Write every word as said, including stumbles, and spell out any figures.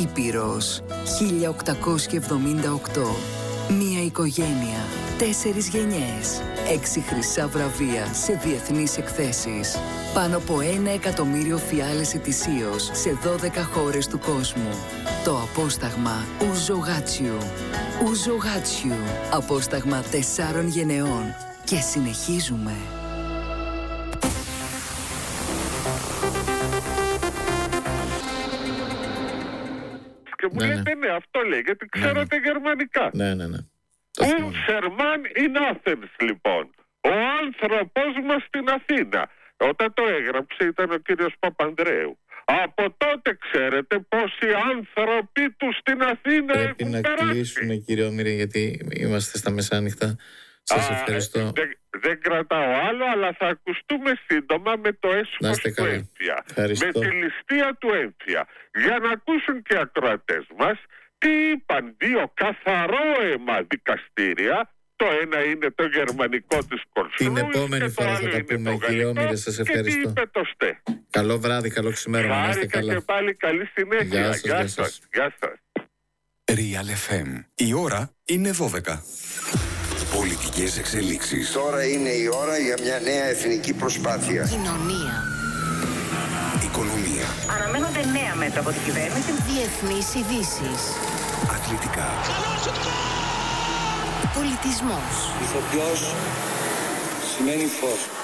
Ήπειρος χίλια οκτακόσια εβδομήντα οκτώ. Μία οικογένεια, τέσσερις γενιές, έξι χρυσά βραβεία σε διεθνείς εκθέσεις. Πάνω από ένα εκατομμύριο φιάλες ετησίως σε δώδεκα χώρες του κόσμου. Το απόσταγμα Ouzo Hachiu. Ouzo Hachiu. Απόσταγμα τεσσάρων γενεών. Και συνεχίζουμε. Και μου Ναι, λέτε ναι, αυτό λέει, γιατί ξέρετε ναι. γερμανικά. Ναι, ναι, ναι. Un German in Athens, λοιπόν. Ο άνθρωπός μας στην Αθήνα. Όταν το έγραψε ήταν ο κύριος Παπανδρέου. Από τότε ξέρετε πόσοι άνθρωποι του στην Αθήνα Πρέπει έχουν να περάσει. κλείσουμε, κύριε Όμηρε, γιατί είμαστε στα μεσάνυχτα. Σας Α, ευχαριστώ. Δεν, δεν κρατάω άλλο, αλλά θα ακουστούμε σύντομα με το έσχος του καλά. έμφυα. Ευχαριστώ. Με τη ληστεία του έμφυα. Για να ακούσουν και οι ακροατές μας τι είπαν δύο καθαρόαιμα δικαστήρια. Το ένα είναι το γερμανικό της Κορσρούης. Την επόμενη και το φορά άλλο θα τα είναι πούμε, το κύριε γαλλικό. Όμηρε, σας Και τι ευχαριστώ. είπε το ΣΤΕ. Καλό βράδυ, καλό ξημέρωμα, να είστε Χάρηκα καλά. και πάλι καλή συνέχεια. Γεια σας, γεια σας. σας. Γεια σας. Real εφ εμ. Η ώρα είναι δώδεκα. Πολιτικές εξελίξεις. Τώρα είναι η ώρα για μια νέα εθνική προσπάθεια. Κοινωνία. Οικονομία. Αναμένονται νέα μέτρα από την κυβέρνηση. Διεθνείς ειδήσεις. Αθλητικά. Πολιτισμός. Ηθοποιός σημαίνει φως.